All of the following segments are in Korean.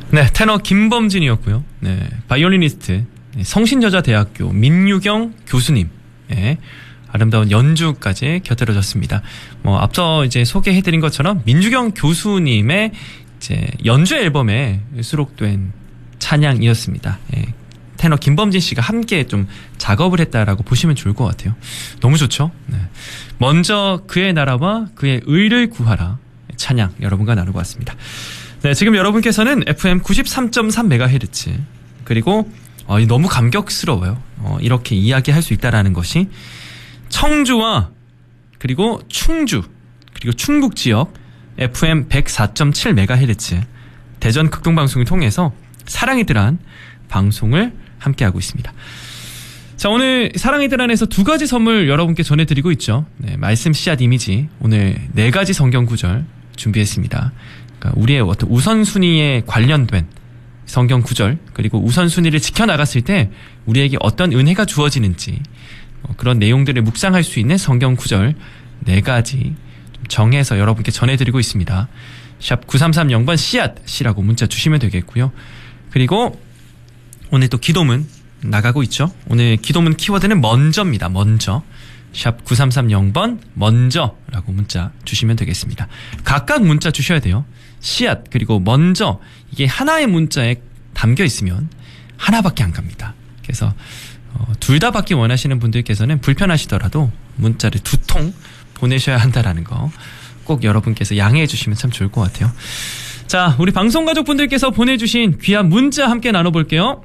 네, 테너 김범진이었고요. 네, 바이올리니스트 성신여자대학교 민유경 교수님. 네, 아름다운 연주까지 곁들여졌습니다. 앞서 이제 소개해드린 것처럼 민주경 교수님의 이제 연주 앨범에 수록된 찬양이었습니다. 예, 테너 김범진 씨가 함께 좀 작업을 했다라고 보시면 좋을 것 같아요. 너무 좋죠? 네. 먼저 그의 나라와 그의 의를 구하라 찬양 여러분과 나누고 왔습니다. 네, 지금 여러분께서는 FM 93.3MHz 그리고 너무 감격스러워요. 이렇게 이야기할 수 있다라는 것이 청주와 그리고 충주 그리고 충북 지역 FM 104.7MHz 대전 극동방송을 통해서 사랑의 드란 방송을 함께하고 있습니다. 자, 오늘 사랑의 드란에서 2가지 선물 여러분께 전해드리고 있죠. 네, 말씀 씨앗 이미지 오늘 4가지 성경 구절 준비했습니다. 그러니까 우리의 어떤 우선순위에 관련된 성경 구절 그리고 우선순위를 지켜나갔을 때 우리에게 어떤 은혜가 주어지는지 그런 내용들을 묵상할 수 있는 성경 구절 4가지 정해서 여러분께 전해드리고 있습니다. 샵 9330번 씨앗이라고 문자 주시면 되겠고요. 그리고 오늘 또 기도문 나가고 있죠. 오늘 기도문 키워드는 먼저입니다. 먼저. 샵 9330번 먼저라고 문자 주시면 되겠습니다. 각각 문자 주셔야 돼요. 씨앗 그리고 먼저 이게 하나의 문자에 담겨 있으면 하나밖에 안 갑니다. 그래서 둘 다 받기 원하시는 분들께서는 불편하시더라도 문자를 2통 보내셔야 한다라는 거 꼭 여러분께서 양해해 주시면 참 좋을 것 같아요. 자, 우리 방송가족분들께서 보내주신 귀한 문자 함께 나눠볼게요.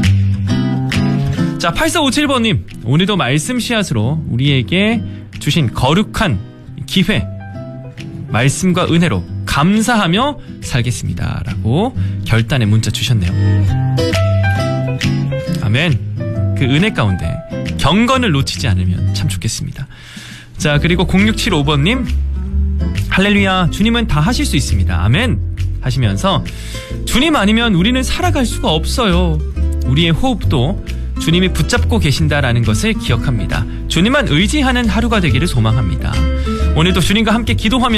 자, 8457번님 오늘도 말씀 씨앗으로 우리에게 주신 거룩한 기회 말씀과 은혜로 감사하며 살겠습니다 라고 결단의 문자 주셨네요. 아멘. 그 은혜 가운데 경건을 놓치지 않으면 참 좋겠습니다. 자, 그리고 0675번님 할렐루야 주님은 다 하실 수 있습니다. 아멘 하시면서 주님 아니면 우리는 살아갈 수가 없어요. 우리의 호흡도 주님이 붙잡고 계신다라는 것을 기억합니다. 주님만 의지하는 하루가 되기를 소망합니다. 오늘도 주님과 함께 기도하며